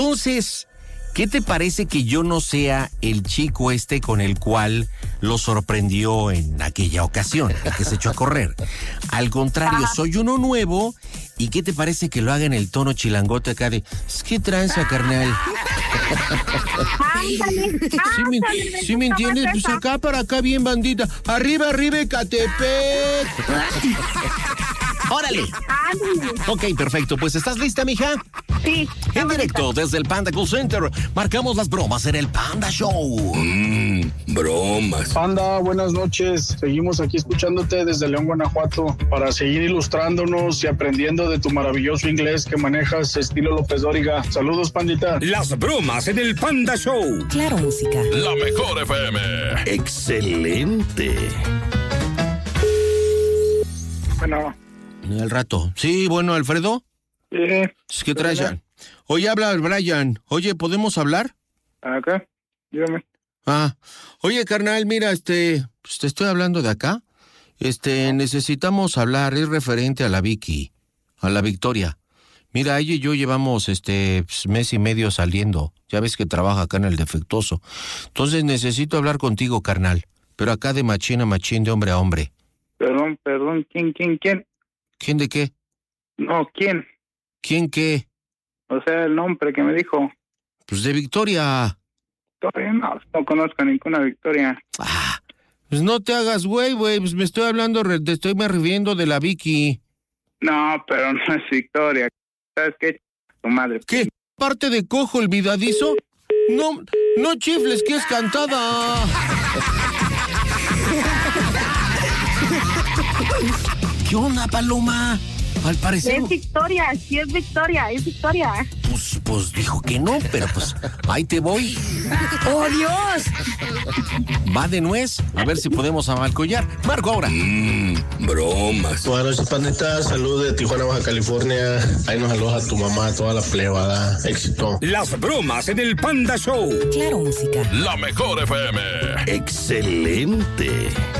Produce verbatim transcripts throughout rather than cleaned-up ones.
Entonces, ¿qué te parece que yo no sea el chico este con el cual lo sorprendió en aquella ocasión, el que se echó a correr? Al contrario, soy uno nuevo. ¿Y qué te parece que lo haga en el tono chilangote acá de, ¿qué tranza, carnal? Ándale, ¿Sí me, ándale, ¿sí me entiendes? Pues acá para acá bien bandita. Arriba, arriba, Ecatepec. ¡Órale! Ándale. Ok, perfecto. Pues, ¿estás lista, mija? Sí. En directo desde el Panda Cool Center, marcamos las bromas en el Panda Show. Mmm, bromas. Panda, buenas noches. Seguimos aquí escuchándote desde León, Guanajuato, para seguir ilustrándonos y aprendiendo de tu maravilloso inglés que manejas, estilo López Dóriga. Saludos, pandita. Las bromas en el Panda Show. Claro, música. La mejor F M. Excelente. Bueno. El rato. Sí, bueno, Alfredo. Sí. ¿Qué traes? Oye, habla Brian. Oye, ¿podemos hablar? Acá, dígame. Ah, oye, carnal, mira, este, pues te estoy hablando de acá. Este, necesitamos hablar, es referente a la Vicky, a la Victoria. Mira, ella y yo llevamos, este, pues, mes y medio saliendo. Ya ves que trabaja acá en el Defectuoso. Entonces necesito hablar contigo, carnal. Pero acá de machín a machín, de hombre a hombre. Perdón, perdón, ¿quién, quién, quién? ¿Quién de qué? No, ¿quién? ¿Quién qué? O sea, el nombre que me dijo. Pues de Victoria. Victoria, no, no conozco ninguna Victoria. Ah, pues no te hagas güey, güey, pues me estoy hablando, te estoy me refiriendo de la Vicky. No, pero no es Victoria. ¿Sabes qué? Tu madre. ¿Qué? ¿Parte de cojo olvidadizo? No, no chifles, que es cantada. ¿Qué onda, Paloma? Al parecer... Es Victoria, sí es Victoria, es Victoria. Pues, pues dijo que no, pero pues ahí te voy. ¡Oh, Dios! Va de nuez, a ver si podemos amalcollar. Marco ahora. Mmm, bromas. Buenas noches, pandita. Salud de Tijuana, Baja California. Ahí nos saluda tu mamá, toda la plebada. Éxito. Las bromas en el Panda Show. Claro, música. La mejor F M. Excelente.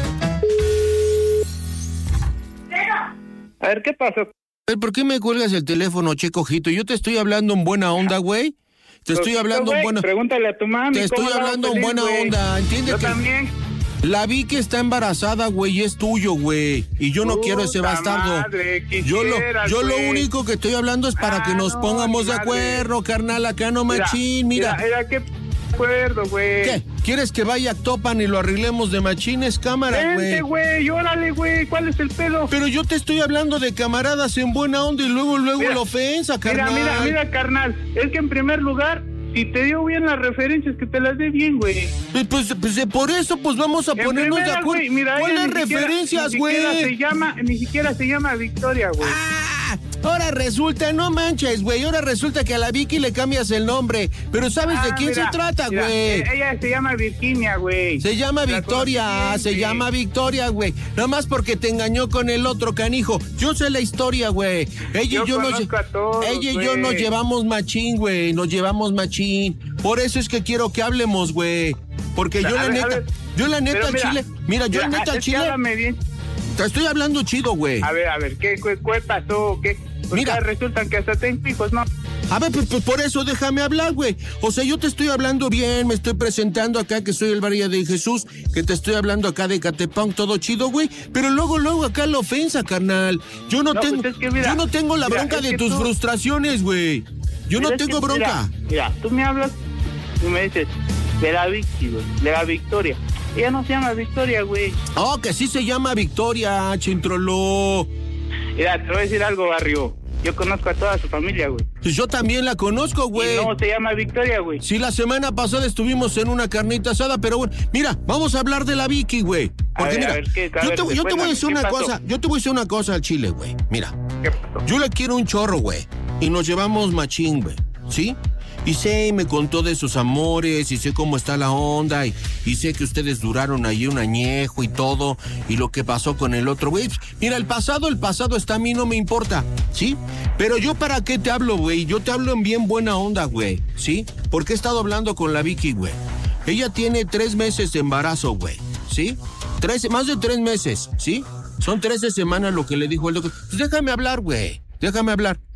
A ver, ¿qué pasó? ¿Por qué me cuelgas el teléfono, che cojito? Yo te estoy hablando en buena onda, güey. Te estoy hablando en buena... Pregúntale a tu mami. Te estoy hablando en buena onda, ¿entiendes? Yo que también. La vi que está embarazada, güey, y es tuyo, güey. Y yo no Puta quiero ese bastardo. Madre, yo lo, quisieras, yo lo güey. único que estoy hablando es para Ah, que nos no, pongamos ni de madre. acuerdo, carnal, acá no machín, mira. Mira, mira, qué acuerdo, güey. ¿Qué? ¿Quieres que vaya a Topan y lo arreglemos de machines, cámara, Vente, güey? güey, órale, güey, ¿cuál es el pedo? Pero yo te estoy hablando de camaradas en buena onda y luego, luego Mira, la ofensa, Mira, carnal. mira, mira, carnal, es que en primer lugar, si te dio bien las referencias, que te las dé bien, güey. Pues, pues, pues, eh, por eso, pues vamos a En ponernos de primera, acuerdo. güey, mira, ella ¿Cuáles ni siquiera- referencias, Ni siquiera se güey? llama, ni siquiera se llama Victoria, güey. Ah, ahora resulta, no manches, güey. Ahora resulta que a la Vicky le cambias el nombre. Pero ¿sabes Ah, de quién mira, se trata, mira, güey? eh, Ella se llama Virginia, güey. Se llama La Victoria, conocí se bien, llama güey. Victoria, güey. Nada más porque te engañó con el otro canijo. Yo sé la historia, güey. Ella Yo y yo nos conozco a todos, ella y yo güey. nos llevamos machín, güey. Nos llevamos machín. Por eso es que quiero que hablemos, güey. Porque yo A la ver, a neta, ver. yo la neta Pero al mira, chile, mira, yo la mira, neta al es que chile, háblame bien. te estoy hablando chido, güey. A ver, a ver, ¿qué, qué, qué pasó? ¿Qué? Porque Mira. resultan que hasta tengo hijos, ¿no? A ver, pues, pues por eso déjame hablar, güey. O sea, yo te estoy hablando bien, me estoy presentando acá que soy el Varía de Jesús, que te estoy hablando acá de Catepán, todo chido, güey. Pero luego, luego acá la ofensa, carnal. Yo no, No, tengo, pues es que mira, yo no tengo la mira, bronca es de que tus tú- frustraciones, güey. Yo Mira, no es tengo que, bronca. Mira, mira, tú me hablas y me dices de la Vicky, güey, de la Victoria. Ella no se llama Victoria, güey. Oh, que sí se llama Victoria, chintroló. Mira, te voy a decir algo, barrio. Yo conozco a toda su familia, güey. Pues yo también la conozco, güey. Y no se llama Victoria, güey. Sí, la semana pasada estuvimos en una carnita asada, pero bueno, mira, vamos a hablar de la Vicky, güey. A Porque ver, a mira, ver, ¿qué? A yo, ver, te, yo te voy a cuéntame, decir ¿qué una pasó? cosa, yo te voy a decir una cosa al chile, güey. Mira, ¿Qué pasó? yo le quiero un chorro, güey, y nos llevamos machín, güey, ¿sí? Y sé, y me contó de sus amores, y sé cómo está la onda, y, y sé que ustedes duraron ahí un añejo y todo, y lo que pasó con el otro, güey. Mira, el pasado, el pasado está, a mí no me importa, ¿sí? Pero yo para qué te hablo, güey, yo te hablo en bien buena onda, güey, ¿sí? Porque he estado hablando con la Vicky, güey. Ella tiene tres meses de embarazo, güey, ¿sí? Tres, más de tres meses, ¿sí? Son trece semanas lo que le dijo el doctor. Pues déjame hablar, güey, déjame hablar.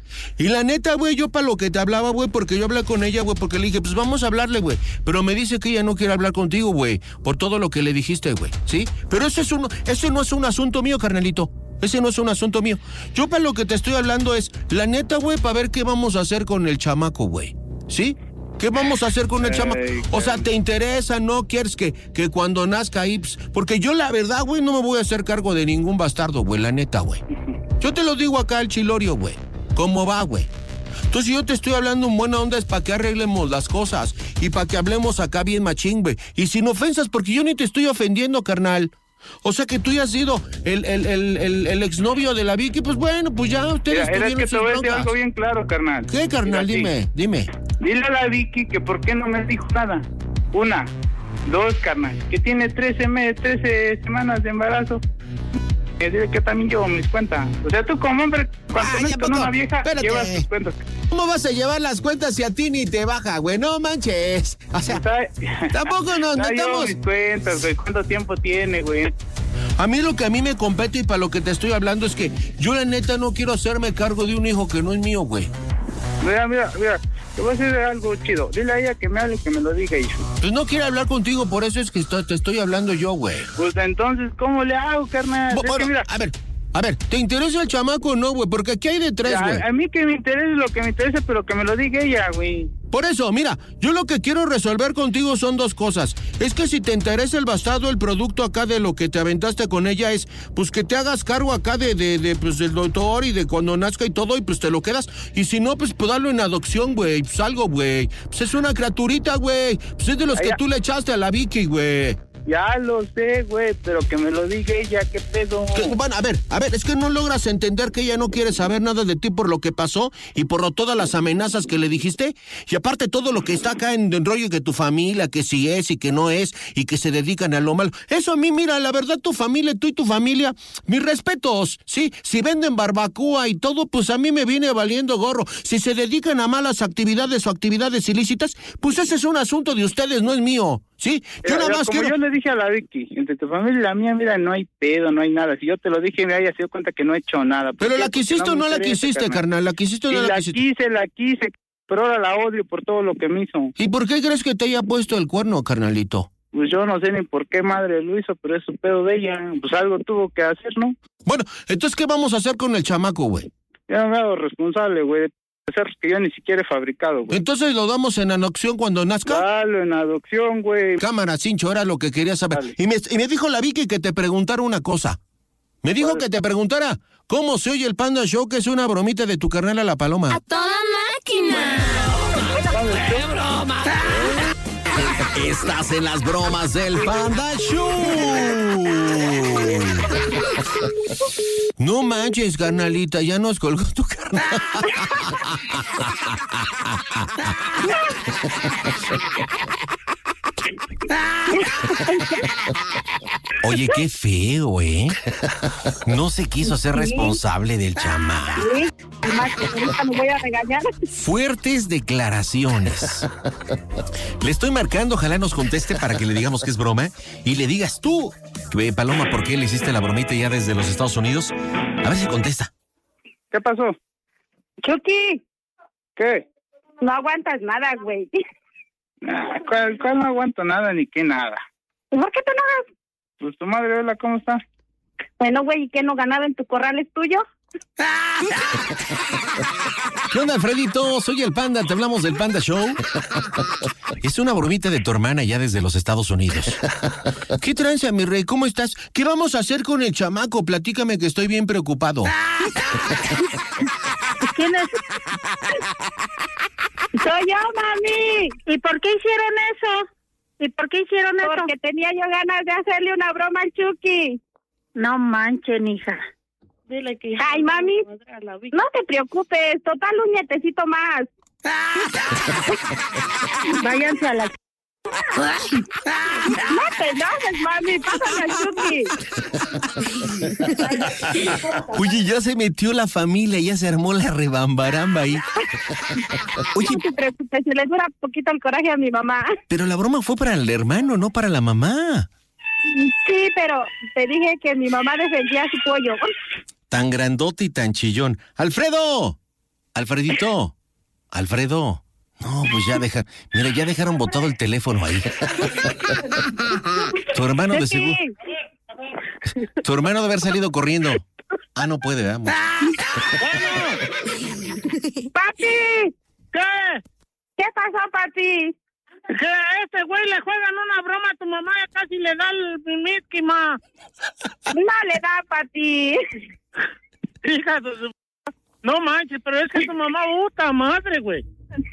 Y la neta, güey, yo para lo que te hablaba, güey, porque yo hablé con ella, güey, porque le dije, pues vamos a hablarle, güey. Pero me dice que ella no quiere hablar contigo, güey, por todo lo que le dijiste, güey, ¿sí? Pero ese, es un, ese no es un asunto mío, carnalito. Ese no es un asunto mío. Yo para lo que te estoy hablando es, la neta, güey, para ver qué vamos a hacer con el chamaco, güey, ¿sí? ¿Qué vamos a hacer con el chamaco? O sea, ¿te interesa? ¿No quieres que, que cuando nazca ahí? Porque yo la verdad, güey, no me voy a hacer cargo de ningún bastardo, güey, la neta, güey. Yo te lo digo acá al chilorio, güey. ¿Cómo va, güey? Entonces yo te estoy hablando en buena onda es para que arreglemos las cosas y para que hablemos acá bien machín, güey. Y sin ofensas, porque yo ni te estoy ofendiendo, carnal. O sea que tú ya has sido el, el, el, el, el exnovio de la Vicky, pues bueno, pues ya ustedes Mira, tuvieron que sus te voy a decir broncas. algo bien claro, carnal. ¿Qué, carnal? Mira, Dime, sí. dime. Dile a la Vicky que por qué no me dijo nada. Una. Dos, carnal. Que tiene trece meses, trece semanas de embarazo. Que dile que también llevo mis cuentas. O sea, tú como hombre, cuando Ay, metes ¿a con poco? una vieja, Espérate. llevas tus cuentas. ¿Cómo vas a llevar las cuentas si a ti ni te baja, güey? No manches. O sea, Está- tampoco nos Ya llevo metamos. mis cuentas, güey. ¿Cuánto tiempo tiene, güey? A mí lo que a mí me compete y para lo que te estoy hablando es que yo la neta no quiero hacerme cargo de un hijo que no es mío, güey. Mira, mira, mira. Te voy a decir algo chido. Dile a ella que me hable, que me lo diga, hijo. Pues no quiere hablar contigo, por eso es que estoy- te estoy hablando yo, güey. Pues entonces, ¿cómo le hago, carnal? Bu- Es Bueno, que mira, a ver, a ver, ¿te interesa el chamaco o no, güey? Porque aquí hay de tres, güey. a, a mí que me interese lo que me interese, pero que me lo diga ella, güey. Por eso, mira, yo lo que quiero resolver contigo son dos cosas. Es que si te interesa el bastardo, el producto acá de lo que te aventaste con ella es, pues que te hagas cargo acá de, de, de pues del doctor y de cuando nazca y todo y pues te lo quedas. Y si no, pues, pues darlo en adopción, güey, pues algo, güey. Pues es una criaturita, güey. Pues es de los Ay, que ya. tú le echaste a la Vicky, güey. Ya lo sé, güey, pero que me lo diga ella, qué pedo. Que- Bueno, a ver, a ver, es que no logras entender que ella no quiere saber nada de ti por lo que pasó y por lo- todas las amenazas que le dijiste. Y aparte todo lo que está acá en, en rollo que tu familia, que sí es y que no es y que se dedican a lo malo. Eso a mí, mira, la verdad, tu familia, tú y tu familia, mis respetos, ¿sí? Si venden barbacoa y todo, pues a mí me viene valiendo gorro. Si se dedican a malas actividades o actividades ilícitas, pues ese es un asunto de ustedes, no es mío, ¿sí? Yo Mira, nada mira, más como quiero... yo le dije a la Vicky, entre tu familia y la mía, mira, no hay pedo, no hay nada. Si yo te lo dije, mira, ella se dio cuenta que no he hecho nada. ¿Por Pero qué? la Porque quisiste o me no la interesa, quisiste, carnal, la quisiste o Y no la la quisiste. quise, la quise, pero ahora la odio por todo lo que me hizo. ¿Y por qué crees que te haya puesto el cuerno, carnalito? Pues yo no sé ni por qué madre lo hizo, pero es su pedo de ella. Pues algo tuvo que hacer, ¿no? Bueno, entonces, ¿qué vamos a hacer con el chamaco, güey? Yo me hago responsable, güey, de hacer que yo ni siquiera he fabricado, güey. Entonces lo damos en adopción cuando nazca. Dale, en adopción, güey. Cámara, Cincho, era lo que quería saber. Dale. Y me, y me dijo la Vicky que te preguntara una cosa. Me dijo ¿Cuál? que te preguntara cómo se oye el Panda Show, que es una bromita de tu carnal a la paloma. ¡Toda máquina! Estás en las bromas del Panda Show. No manches, carnalita, ya nos colgó tu carnal. Oye, qué feo, ¿eh? No se quiso hacer responsable del chamaco. Sí, además que ahorita me voy a regañar. Fuertes declaraciones. Le estoy marcando, ojalá nos conteste para que le digamos que es broma y le digas tú, que, Paloma, ¿por qué le hiciste la bromita ya desde los Estados Unidos? A ver si contesta. ¿Qué pasó? Chucky, ¿Qué? no aguantas nada, güey. Ah, ¿cuál, cuál no aguanto nada ni qué nada? ¿Por qué te enojas? Pues tu madre, hola, ¿cómo está? Bueno, güey, ¿y qué no ganado en tu corral es tuyo? ¿Qué onda, Alfredito? Soy el Panda, te hablamos del Panda Show. Es una bromita de tu hermana ya desde los Estados Unidos. ¿Qué tranza, mi rey? ¿Cómo estás? ¿Qué vamos a hacer con el chamaco? Platícame que estoy bien preocupado. ¿Quién es? Soy yo, mami. ¿Y por qué hicieron eso? ¿Y por qué hicieron eso? Porque tenía yo ganas de hacerle una broma al Chucky. No manchen, hija. Dile que... Ay, mami, no te preocupes, total un nietecito más. Váyanse a la... No te enojes, mami, pásame al Chucky. Oye, ya se metió la familia, ya se armó la rebambaramba ahí. Oye, No te preocupes, se le dura poquito el coraje a mi mamá. pero la broma fue para el hermano, no para la mamá. Sí, pero te dije que mi mamá defendía a su pollo. Tan grandote y tan chillón. ¡Alfredo! Alfredito, Alfredo. No, pues ya deja, mira, ya dejaron botado el teléfono ahí. Tu hermano de seguro. Tu hermano de haber salido corriendo. Ah, no puede, vamos. ¡Papi! ¿Qué? ¿Qué pasó, papi? Que a este güey le juegan una broma a tu mamá y casi le da el miski, ma. No le da, papi. Hija de su... No manches, pero es que tu mamá puta madre, güey.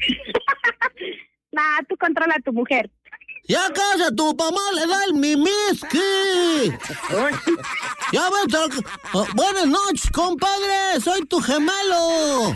Nah, tú controla a tu mujer. Ya casa, tu mamá le da el mimiski. Ya ves, oh, buenas noches, compadre, soy tu gemelo.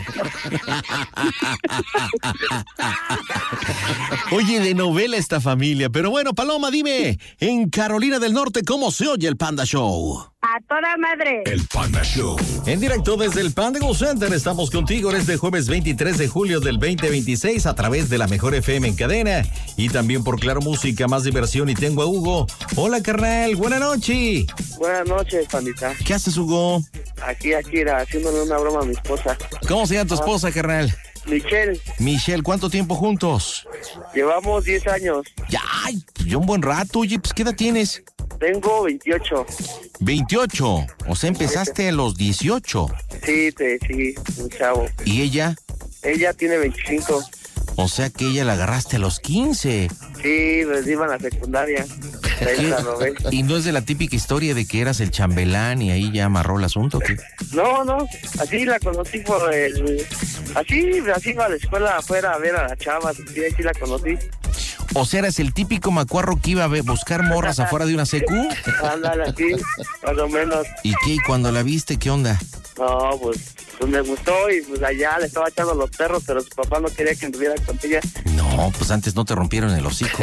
Oye, de novela esta familia, pero bueno, Paloma, dime, en Carolina del Norte, ¿cómo se oye el Panda Show? A toda madre. El Panda Show. En directo desde el Panda Go Center estamos contigo en este jueves veintitrés de julio del veinte veintiséis a través de la Mejor F M en cadena y también por Claro Música, más diversión. Y tengo a Hugo. Hola, carnal, buena noche. Buenas noches, pandita. ¿Qué haces, Hugo? Aquí, aquí, era, haciéndole una broma a mi esposa. ¿Cómo se llama tu esposa, carnal? Michelle. Michelle, ¿cuánto tiempo juntos? Llevamos diez años. Ya, ay, ya un buen rato. Oye, pues, ¿qué edad tienes? Tengo veintiocho. veintiocho, o sea, empezaste a los dieciocho. Sí, te, sí, un chavo. ¿Y ella? Ella tiene veinticinco. O sea que ella la agarraste a los quince. Sí, pues iba a la secundaria. Ahí la robé. ¿Y no es de la típica historia de que eras el chambelán y ahí ya amarró el asunto? ¿Qué? No, no, así la conocí por el... Así, así iba a la escuela afuera a ver a las chavas, sí, así la conocí. O sea, eras el típico macuarro que iba a buscar morras afuera de una secu. Ándale, así, más o menos. ¿Y qué? ¿Y cuando la viste, qué onda? No, pues, pues me gustó y pues allá le estaba echando los perros, pero su papá no quería que anduviera con ella. No, pues antes no te rompieron el hocico.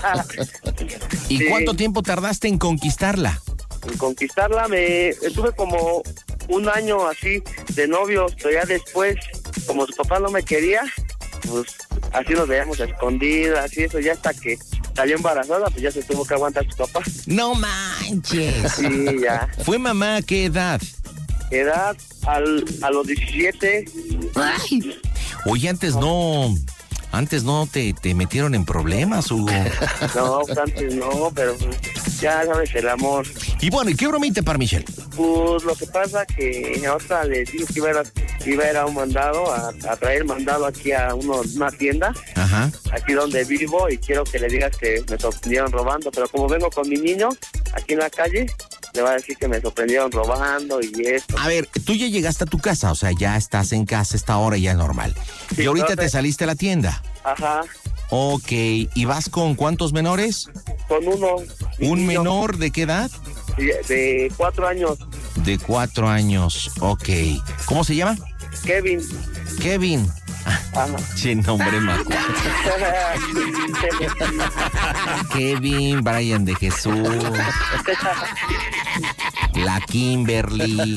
¿Y sí. cuánto tiempo tardaste en conquistarla? En conquistarla me estuve como un año así de novios, pero ya después, como su papá no me quería, pues así nos veíamos a escondidas y eso, ya hasta que salió embarazada, pues ya se tuvo que aguantar su papá. ¡No manches! Sí, ya. ¿Fue mamá a qué edad? Edad al, a los diecisiete. Ay. Oye, antes no... Antes no te, te metieron en problemas, Hugo. No, antes no, pero ya sabes, el amor. Y bueno, ¿y qué bromita para Michelle? Pues lo que pasa que ahorita le dije que iba a ir a, iba a, ir a un mandado, a, a traer mandado aquí a uno, una tienda. Ajá. Aquí donde vivo y quiero que le digas que me sorprendieron robando, pero como vengo con mi niño aquí en la calle, le va a decir que me sorprendieron robando y esto. A ver, tú ya llegaste a tu casa, o sea, ya estás en casa esta hora ya normal. Sí, y ahorita entonces, te saliste a la tienda. Ajá. Ok, ¿y vas con cuántos menores? Con uno. ¿Un niño. Menor de qué edad? De, de cuatro años. De cuatro años, ok. ¿Cómo se llama? Kevin. Kevin. Ajá. Che, nombre más. Kevin, Brian de Jesús. La Kimberly.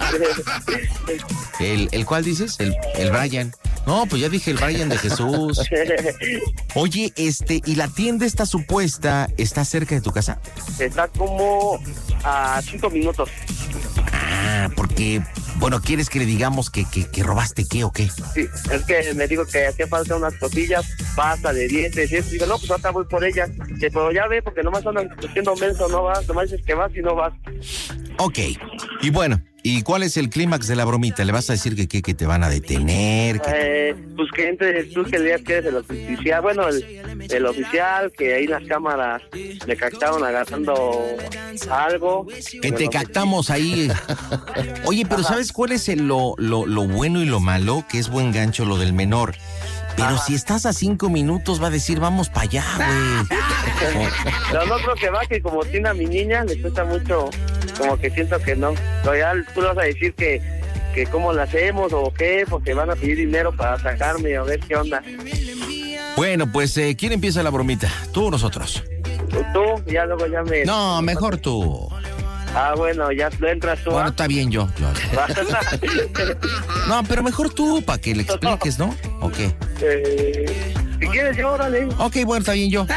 ¿El, el cuál dices? El, el Brian. No, pues ya dije el Brian de Jesús. Oye, este, ¿y la tienda está supuesta, está cerca de tu casa? Está como a cinco minutos. Ah, porque, bueno, ¿quieres que le digamos que, que, que robaste qué o qué? Sí, es que me dijo que hacía falta unas cosillas, pasta de dientes y eso. Digo, no, pues ahorita voy por ellas. Que, pero ya ve, porque nomás andan haciendo menso, no vas, nomás dices que vas y no vas. Ok, y bueno, ¿y cuál es el clímax de la bromita? ¿Le vas a decir que, que, que te van a detener? Que... Eh, pues que entres tú, que le digas que eres el oficial, bueno, el, el oficial, que ahí las cámaras le captaron agarrando algo. Que te captamos ahí. Oye, pero ¿sabes cuál es el, lo, lo, lo bueno y lo malo? Que es buen gancho lo del menor. Pero ajá, si estás a cinco minutos va a decir, vamos para allá, güey. Pero no creo que va, que como tiene a mi niña, le cuesta mucho, como que siento que no. Pero ya tú le vas a decir que, que cómo la hacemos o qué, porque van a pedir dinero para sacarme, a ver qué onda. Bueno, pues, eh, ¿quién empieza la bromita? ¿Tú o nosotros? Tú, tú, ya luego ya me... No, mejor tú. Ah, bueno, ya entras tú. Bueno, ¿ah? está bien yo. yo. No, pero mejor tú, para que le expliques, ¿no? ¿O qué? Eh, si quieres, yo, órale. Ok, bueno, está bien yo.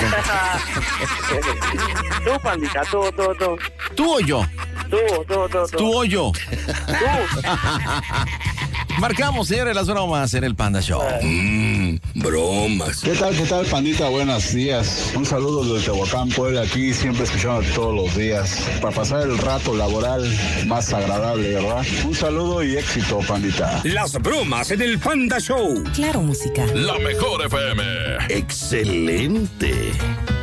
Tú, pandita, tú, tú, tú. ¿Tú o yo? Tú, tú, tú, tú. ¿Tú o yo? Tú. Marcamos, señores, las bromas en el Panda Show. Mmm, bromas. ¿Qué tal, qué tal, pandita? Buenos días. Un saludo desde Tehuacán, Puebla, aquí siempre escuchándote todos los días para pasar el rato laboral más agradable, ¿verdad? Un saludo y éxito, pandita. Las bromas en el Panda Show. Claro, música. La mejor F M. Excelente.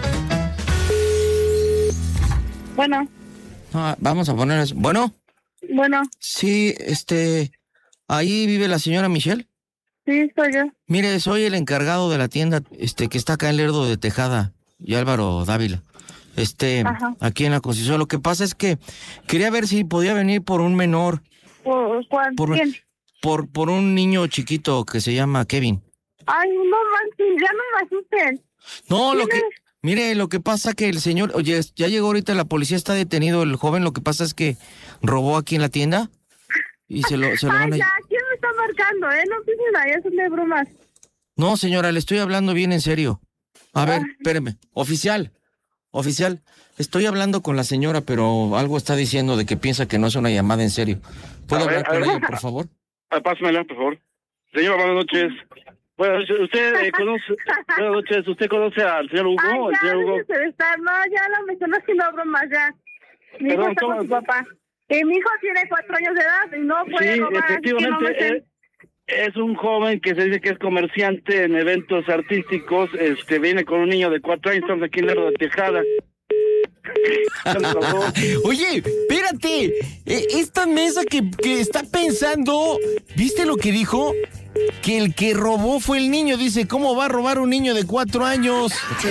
Bueno, Ah, vamos a poner eso. Bueno, bueno, sí, este, ahí vive la señora Michelle. sí, soy yo. Mire, soy el encargado de la tienda, este, que está acá en Lerdo de Tejada y Álvaro Dávila. Este, Ajá. aquí en la Constitución. Lo que pasa es que quería ver si podía venir por un menor, ¿Por, cuál? por, ¿Quién? por, por un niño chiquito que se llama Kevin. Ay, no manches, ya no me asusten. No, lo ¿Quién que, es? mire, lo que pasa que el señor, oye, ya llegó ahorita la policía, está detenido el joven, lo que pasa es que robó aquí en la tienda y se lo, se lo Ay, van a... ya, ¿quién me está marcando, eh? No empiecen ahí a hacerme bromas. No, señora, le estoy hablando bien en serio. A ver, Ay. espéreme. Oficial, oficial, estoy hablando con la señora, pero algo está diciendo de que piensa que no es una llamada en serio. ¿Puedo A ver, hablar con a ver. ella, por favor? Ah, pásamela, por favor. Señora, buenas noches. Buenas noches. ¿Usted eh, conoce, buenas noches, ¿usted conoce al señor Hugo? Ay, ¿El ya, señor Hugo? déjese de estar. No, ya no me están haciendo bromas, ya. Mi hijo Perdón, está con ¿cómo? su papá. Y mi hijo tiene cuatro años de edad y no puede Sí, robar. así que no me efectivamente, estén- eh, es un joven que se dice que es comerciante en eventos artísticos, este, viene con un niño de cuatro años, estamos aquí en Lerdo de Tejada. Oye, espérate. Eh, esta mesa que, que está pensando, ¿viste lo que dijo? Que el que robó fue el niño. Dice, ¿cómo va a robar un niño de cuatro años? Sí,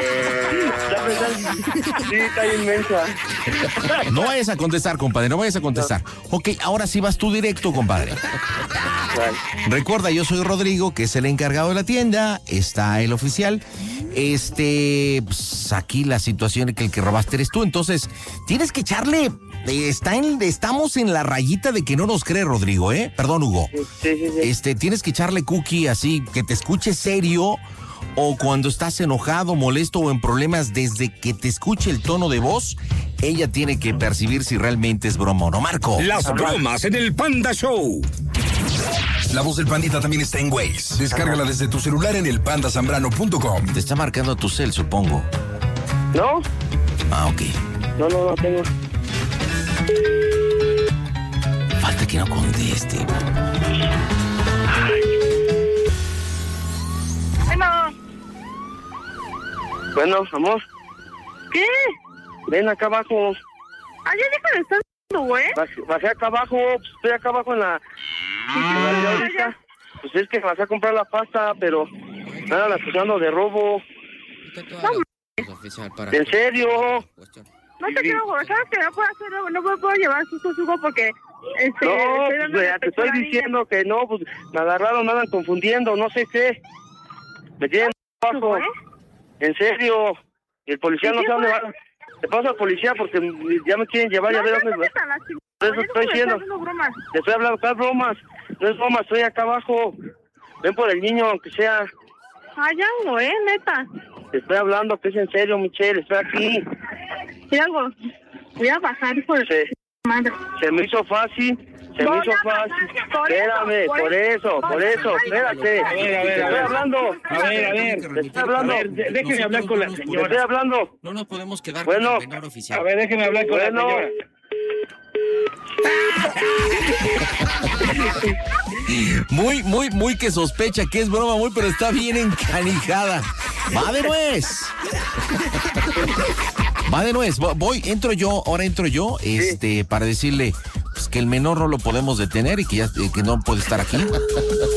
está inmensa. No vayas a contestar, compadre, no vayas a contestar. Ok, ahora sí vas tú directo, compadre. Recuerda, yo soy Rodrigo, que es el encargado de la tienda. Está el oficial. Este, pues aquí la situación es que el que robaste eres tú. Entonces, tienes que echarle. eh, Está en, estamos en la rayita de que no nos cree, Rodrigo, ¿eh? Perdón, Hugo. Sí, sí, sí. Este, tienes que echarle cookie así, que te escuche serio. O cuando estás enojado, molesto o en problemas, desde que te escuche el tono de voz, ella tiene que percibir si realmente es broma o no. Marco. Las bromas en el Panda Show. La voz del Pandita también está en Waze. Descárgala desde tu celular en el panda zambrano punto com. Te está marcando tu cel, supongo. ¿No? Ah, ok. No, no, no tengo. Falta que no conteste. Bueno, Bueno, amor, ¿qué? ven acá abajo. Ay, ya deja de estar, güey. Bajé, bajé acá abajo, pues, estoy acá abajo en la... en la de ahorita. Pues es que bajé a comprar la pasta, pero me andan acusando de robo. Oficial, para... ¿En serio? No te quiero, güey. ¿Sabes que no puedo hacer? No, no me puedo llevar susto, sugo porque... Este, No, estoy pues dando ya la te estoy pechuga a diciendo que no, pues me agarraron, me andan confundiendo, no sé qué. Me tienen abajo. ¿eh? En serio. Y el policía ¿Y no qué sabe dónde fue? va. Te paso al policía porque ya me quieren llevar, ya No, veo ya dónde no va. me tan así. Por eso Oye, estoy no me diciendo. estás haciendo bromas. Te estoy hablando, acá bromas. No es broma, estoy acá abajo. Ven por el niño, aunque sea. Ay, ya, güey, neta. Te estoy hablando que es en serio, Michelle, estoy aquí. Mira, algo. Voy a bajar, hijo de Se, madre. se me hizo fácil. Se me Voy hizo a fácil. bajar, por Espérame, eso, por por eso, por eso, espérate. A ver, a ver, Te a estoy ver. hablando. A ver, a ver. Te estoy hablando. A ver, de- déjeme hablar con la Te señora. estoy hablando. No nos podemos quedar Bueno. con el menor oficial. A ver, déjeme hablar con Bueno. la señora. Muy, muy, muy que sospecha que es broma, muy, pero está bien encanijada. Va de nuez. Va de nuez. Vo- Voy, entro yo, ahora entro yo, este, para decirle pues, que el menor no lo podemos detener y que ya eh, que no puede estar aquí.